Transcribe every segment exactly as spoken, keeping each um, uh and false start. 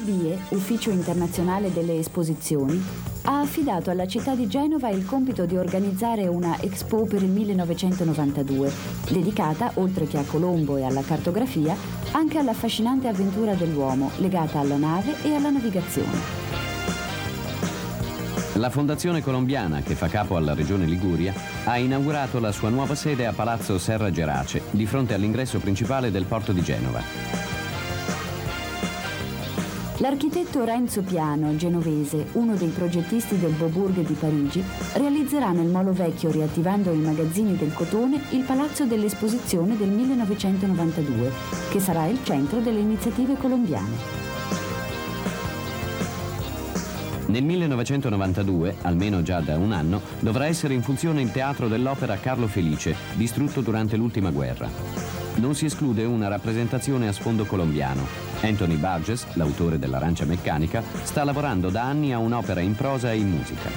B E, Ufficio Internazionale delle Esposizioni, ha affidato alla città di Genova il compito di organizzare una Expo per il millenovecentonovantadue, dedicata, oltre che a Colombo e alla cartografia, anche all'affascinante avventura dell'uomo legata alla nave e alla navigazione. La Fondazione Colombiana, che fa capo alla Regione Liguria, ha inaugurato la sua nuova sede a Palazzo Serra Gerace, di fronte all'ingresso principale del porto di Genova. L'architetto Renzo Piano, genovese, uno dei progettisti del Beaubourg di Parigi, realizzerà nel Molo Vecchio, riattivando i magazzini del cotone, il Palazzo dell'Esposizione del millenovecentonovantadue, che sarà il centro delle iniziative colombiane. Nel millenovecentonovantadue, almeno già da un anno, dovrà essere in funzione il Teatro dell'Opera Carlo Felice, distrutto durante l'ultima guerra. Non si esclude una rappresentazione a sfondo colombiano. Anthony Burgess, l'autore dell'Arancia Meccanica, sta lavorando da anni a un'opera in prosa e in musica.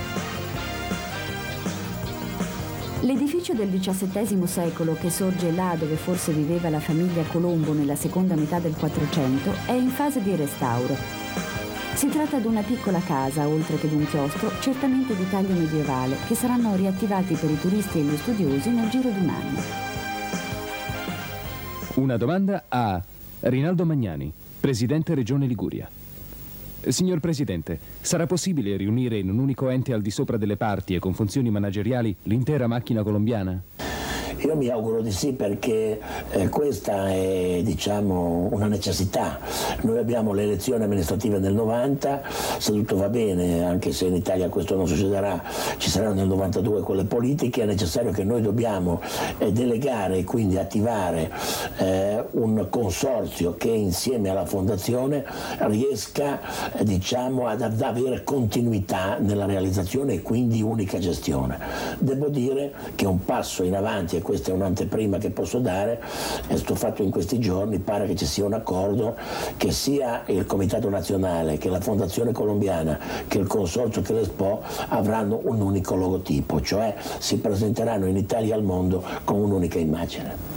L'edificio del diciassettesimo secolo, che sorge là dove forse viveva la famiglia Colombo nella seconda metà del Quattrocento, è in fase di restauro. Si tratta di una piccola casa, oltre che di un chiostro, certamente di taglio medievale, che saranno riattivati per i turisti e gli studiosi nel giro di un anno. Una domanda a Rinaldo Magnani, Presidente Regione Liguria. Signor Presidente, sarà possibile riunire in un unico ente al di sopra delle parti e con funzioni manageriali l'intera macchina colombiana? Io mi auguro di sì, perché eh, questa è, diciamo, una necessità. Noi abbiamo le elezioni amministrative nel novanta, se tutto va bene, anche se in Italia questo non succederà, ci saranno nel novantadue quelle politiche. È necessario che noi dobbiamo eh, delegare e quindi attivare eh, un consorzio che insieme alla Fondazione riesca eh, diciamo, ad, ad avere continuità nella realizzazione e quindi unica gestione. Devo dire che un passo in avanti, e questa è un'anteprima che posso dare, è stato fatto in questi giorni. Pare che ci sia un accordo che sia il Comitato Nazionale, che la Fondazione Colombiana, che il Consorzio, che l'Expo avranno un unico logotipo, cioè si presenteranno in Italia e al mondo con un'unica immagine.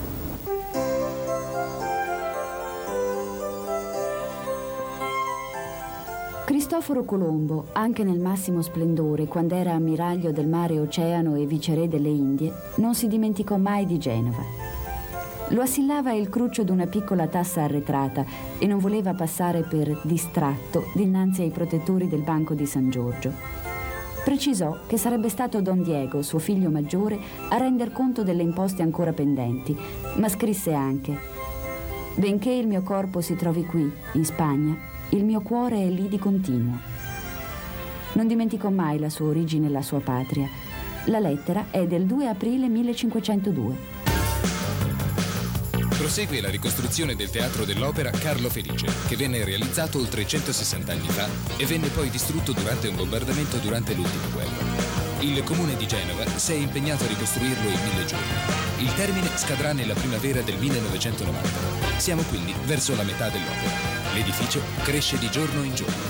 Cristoforo Colombo, anche nel massimo splendore, quando era ammiraglio del mare Oceano e viceré delle Indie, non si dimenticò mai di Genova. Lo assillava il cruccio d'una piccola tassa arretrata e non voleva passare per distratto dinanzi ai protettori del Banco di San Giorgio. Precisò che sarebbe stato Don Diego, suo figlio maggiore, a render conto delle imposte ancora pendenti, ma scrisse anche: «Benché il mio corpo si trovi qui, in Spagna, il mio cuore è lì di continuo». Non dimenticò mai la sua origine e la sua patria. La lettera è del due aprile millecinquecentodue. Prosegue la ricostruzione del Teatro dell'Opera Carlo Felice, che venne realizzato oltre centosessanta anni fa e venne poi distrutto durante un bombardamento durante l'ultima guerra. Il comune di Genova si è impegnato a ricostruirlo in mille giorni. Il termine scadrà nella primavera del millenovecentonovanta. Siamo quindi verso la metà dell'opera. L'edificio cresce di giorno in giorno.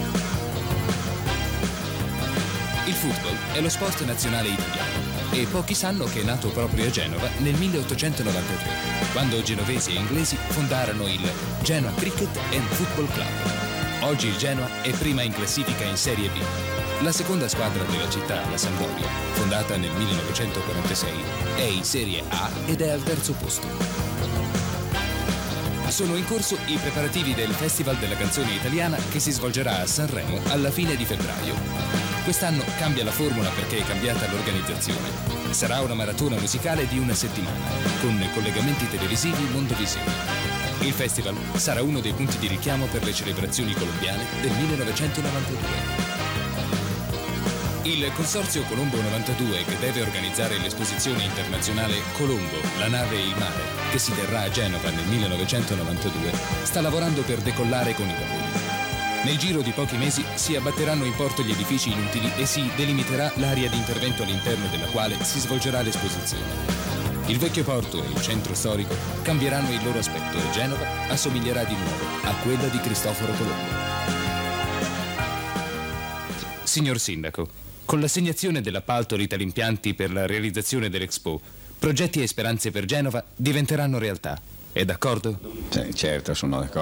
Il football è lo sport nazionale italiano e pochi sanno che è nato proprio a Genova nel milleottocentonovantatré, quando genovesi e inglesi fondarono il Genoa Cricket and Football Club. Oggi il Genoa è prima in classifica in Serie B. La seconda squadra della città, la Sampdoria, fondata nel millenovecentoquarantasei, è in Serie A ed è al terzo posto. Sono in corso i preparativi del Festival della Canzone Italiana, che si svolgerà a Sanremo alla fine di febbraio. Quest'anno cambia la formula perché è cambiata l'organizzazione. Sarà una maratona musicale di una settimana, con collegamenti televisivi mondovisivi. Il festival sarà uno dei punti di richiamo per le celebrazioni colombiane del millenovecentonovantadue. Il Consorzio Colombo novantadue, che deve organizzare l'esposizione internazionale Colombo, la nave e il mare, che si terrà a Genova nel millenovecentonovantadue, sta lavorando per decollare con i lavori. Nel giro di pochi mesi si abbatteranno in porto gli edifici inutili e si delimiterà l'area di intervento all'interno della quale si svolgerà l'esposizione. Il vecchio porto e il centro storico cambieranno il loro aspetto e Genova assomiglierà di nuovo a quella di Cristoforo Colombo. Signor Sindaco, con l'assegnazione dell'appalto Ritalimpianti per la realizzazione dell'Expo, progetti e speranze per Genova diventeranno realtà. È d'accordo? Sì, certo, sono d'accordo.